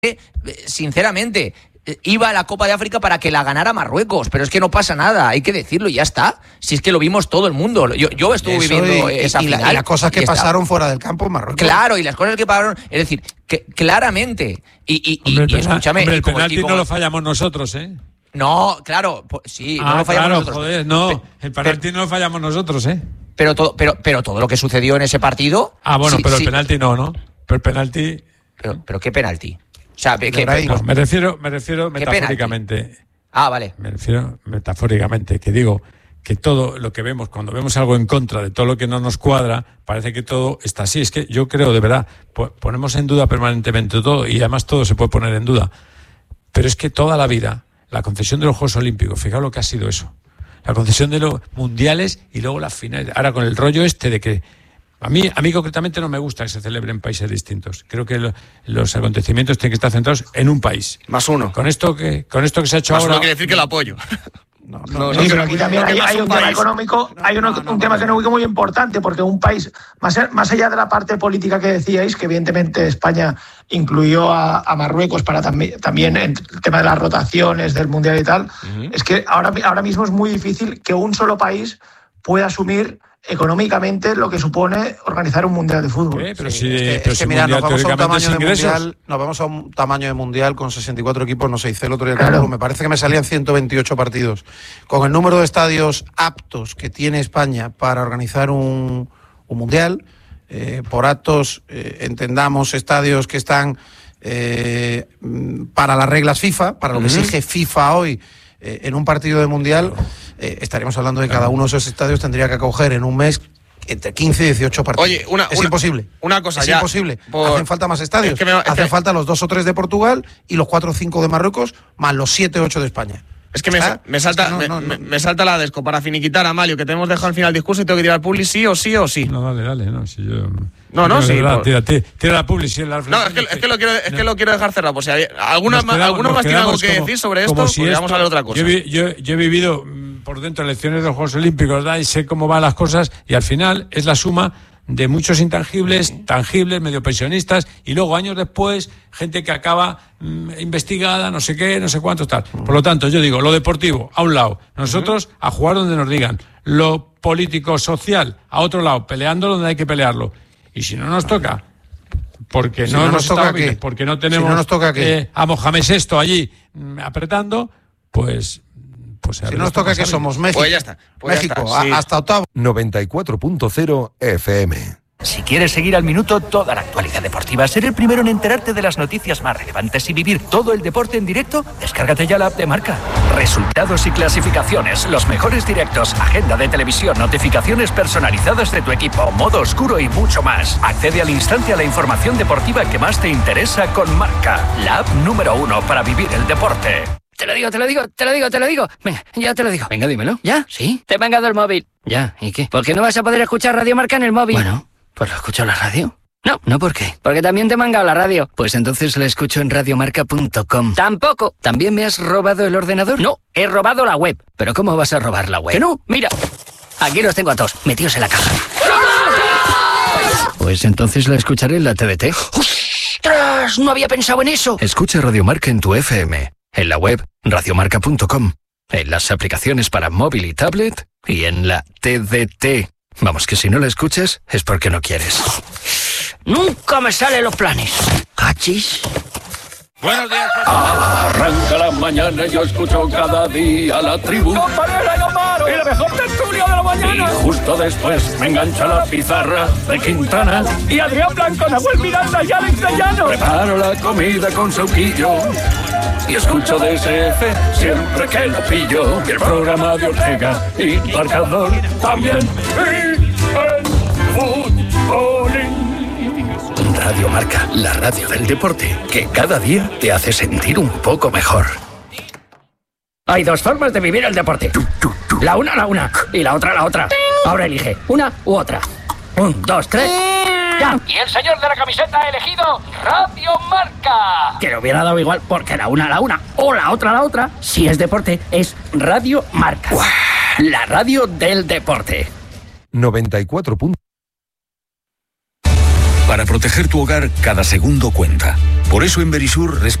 sinceramente, iba a la Copa de África para que la ganara Marruecos, pero es que no pasa nada, hay que decirlo y ya está. Si es que lo vimos todo el mundo. Yo estuve viviendo esa final. Y las cosas que pasaron fuera del campo en Marruecos. Claro, y las cosas que pasaron, es decir, que claramente. Hombre, Escúchame. Hombre, el penalti no lo fallamos nosotros, ¿eh? No, claro, sí, no lo fallamos nosotros. Joder, no, el penalti no lo fallamos nosotros, ¿eh? Pero todo lo que sucedió en ese partido. Bueno, sí, pero sí. el penalti no. Pero el penalti. Pero ¿qué penalti? O sea, No, me refiero metafóricamente. Vale. Me refiero metafóricamente, que digo que todo lo que vemos, cuando vemos algo en contra de todo lo que no nos cuadra, parece que todo está así. Es que yo creo, de verdad, ponemos en duda permanentemente todo, y además todo se puede poner en duda. Pero es que toda la vida, la concesión de los Juegos Olímpicos, fijaos lo que ha sido eso. La concesión de los mundiales y luego las finales. Ahora con el rollo de que a mí concretamente no me gusta que se celebren en países distintos. Creo que los acontecimientos tienen que estar centrados en un país. Más uno. Con esto que se ha hecho Más ahora. uno quiere decir que lo apoyo. Sí, pero aquí también hay un tema económico, un tema económico muy importante, porque un país, más allá de la parte política que decíais, que evidentemente España incluyó a Marruecos para también el tema de las rotaciones del Mundial y tal, es que ahora mismo es muy difícil que un solo país pueda asumir económicamente lo que supone organizar un mundial de fútbol. Pero mira, nos vamos a un tamaño de mundial con 64 equipos, no sé, hice el otro día el cálculo, me parece que me salían 128 partidos. Con el número de estadios aptos que tiene España para organizar un mundial, por aptos entendamos estadios que están para las reglas FIFA, para lo que exige FIFA hoy en un partido de mundial. Estaríamos hablando de cada uno de esos estadios tendría que acoger en un mes entre 15 y 18 partidos. Oye, es imposible. Una cosa es ya. Imposible. Hacen falta más estadios. Hacen falta los 2 o 3 de Portugal y los 4 o 5 de Marruecos, más los 7 o 8 de España. Es que me salta la desco para finiquitar, Amalio, que tenemos dejado al final el discurso y tengo que tirar publi sí o sí o sí. No, dale, no, si yo... Sí. Tira la publi, sí, No, es que lo quiero dejar cerrado, por si alguno más tiene algo que decir sobre esto, pues vamos a ver otra cosa. Yo he vivido por dentro elecciones de los Juegos Olímpicos, ¿verdad? Y sé cómo van las cosas, y al final es la suma de muchos intangibles, tangibles, medio pensionistas, y luego años después, gente que acaba investigada, no sé qué, no sé cuánto, tal. Por lo tanto, yo digo, lo deportivo, a un lado, nosotros a jugar donde nos digan, lo político-social, a otro lado, peleando donde hay que pelearlo. Y si no nos toca, porque si no nos toca porque no tenemos a Mohamed VI allí apretando, pues si nos toca que somos México. Pues ya está. México, ya está, sí. Hasta octavo. 94.0 FM. Si quieres seguir al minuto toda la actualidad deportiva, ser el primero en enterarte de las noticias más relevantes y vivir todo el deporte en directo, descárgate ya la app de Marca. Resultados y clasificaciones, los mejores directos, agenda de televisión, notificaciones personalizadas de tu equipo, modo oscuro y mucho más. Accede al instante a la información deportiva que más te interesa con Marca, la app número 1 para vivir el deporte. Te lo digo. Venga, ya te lo digo. Venga, dímelo. ¿Ya? ¿Sí? Te he mangado el móvil. Ya, ¿y qué? ¿Por qué no vas a poder escuchar Radio Marca en el móvil? Bueno, pues lo escucho en la radio. No, ¿por qué? Porque también te he mangado la radio. Pues entonces la escucho en radiomarca.com. Tampoco. ¿También me has robado el ordenador? No, he robado la web. ¿Pero cómo vas a robar la web? Que no, mira. Aquí los tengo a todos, metidos en la caja. Pues entonces la escucharé en la TDT. ¡Ostras! No había pensado en eso. Escucha Radio Marca en tu FM. En la web radiomarca.com, en las aplicaciones para móvil y tablet y en la TDT. Vamos, que si no la escuchas es porque no quieres. Nunca me salen los planes. ¿Cachis? Buenos días. Arranca la mañana y yo escucho cada día la tribu. ¡Compañera y Omar! ¡Y la mejor tertulia de la mañana! Y justo después me engancha la pizarra de Quintana. Y Adrián Blanco, Nahuel Miranda y Alex de Llano. Preparo la comida con Sauquillo y escucho DSF siempre que lo pillo. Y el programa de Ortega y Marcador también. Y el futbolín. Radio Marca, la radio del deporte, que cada día te hace sentir un poco mejor. Hay 2 formas de vivir el deporte. La una y la otra. Ahora elige una u otra. 1, 2, 3. ¡Ya! Y el señor de la camiseta ha elegido Radio Marca. Que le hubiera dado igual porque la una o la otra, si es deporte, es Radio Marca. ¡Uah! La radio del deporte. 94. Para proteger tu hogar, cada segundo cuenta. Por eso en Verisur